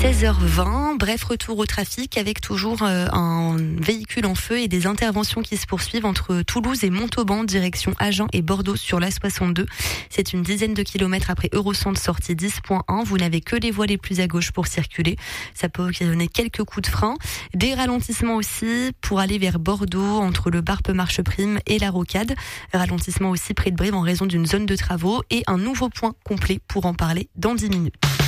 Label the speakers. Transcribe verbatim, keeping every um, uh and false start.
Speaker 1: seize heures vingt, bref retour au trafic avec toujours euh, un véhicule en feu et des interventions qui se poursuivent entre Toulouse et Montauban, direction Agen et Bordeaux sur l'A soixante-deux. C'est une dizaine de kilomètres après Eurocentre sortie dix point un. Vous n'avez que les voies les plus à gauche pour circuler. Ça peut occasionner quelques coups de frein. Des ralentissements aussi pour aller vers Bordeaux entre le Barpe-Marcheprime et la Rocade. Ralentissement aussi près de Brive en raison d'une zone de travaux et un nouveau point complet pour en parler dans dix minutes.